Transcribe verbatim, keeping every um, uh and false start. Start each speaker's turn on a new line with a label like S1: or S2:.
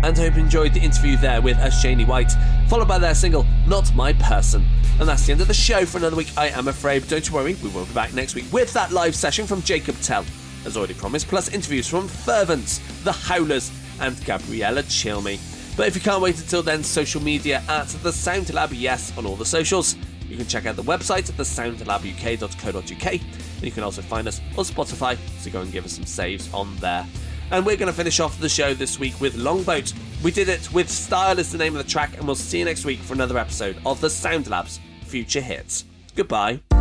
S1: and I hope you enjoyed the interview there with Shani White, followed by their single, Not My Person. And that's the end of the show for another week, I am afraid. But don't you worry, we will be back next week with that live session from Jacob Tell, as already promised, plus interviews from Fervent, The Howlers, and Gabriella Chilme. But if you can't wait until then, social media at The Sound Lab, yes, on all the socials. You can check out the website at the sound lab u k dot co dot u k, and you can also find us on Spotify, so go and give us some saves on there. And we're going to finish off the show this week with Longboat. We did it with style is the name of the track, and we'll see you next week for another episode of The Sound Lab's Future Hits. Goodbye.